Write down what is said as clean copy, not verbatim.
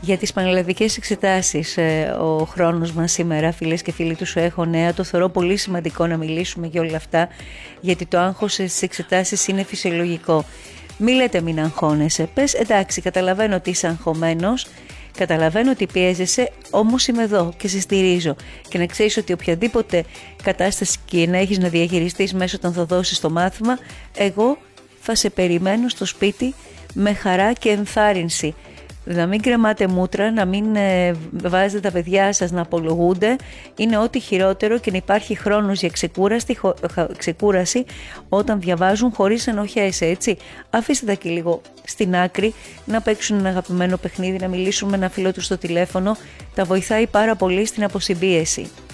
Για τις πανελλαδικές εξετάσεις ο χρόνος μας σήμερα, φίλες και φίλοι του Σου Έχω Νέα, το θεωρώ πολύ σημαντικό να μιλήσουμε για όλα αυτά, γιατί το άγχος στις εξετάσεις είναι φυσιολογικό. Μη λέτε μην αγχώνεσαι, πες εντάξει, καταλαβαίνω ότι είσαι αγχωμένος, καταλαβαίνω ότι πιέζεσαι, όμως είμαι εδώ και σε στηρίζω. Και να ξέρεις ότι οποιαδήποτε κατάσταση και να έχεις να διαχειριστείς μέσω όταν θα δώσεις το μάθημα, εγώ θα σε περιμένω στο σπίτι με χαρά και ενθάρρυνση. Να μην κρεμάτε μούτρα, να μην βάζετε τα παιδιά σας να απολογούνται, είναι ό,τι χειρότερο, και να υπάρχει χρόνος για ξεκούραση όταν διαβάζουν χωρίς ενοχές, έτσι. Αφήστε τα και λίγο στην άκρη, να παίξουν ένα αγαπημένο παιχνίδι, να μιλήσουν με ένα φίλο τους στο τηλέφωνο, τα βοηθάει πάρα πολύ στην αποσυμπίεση.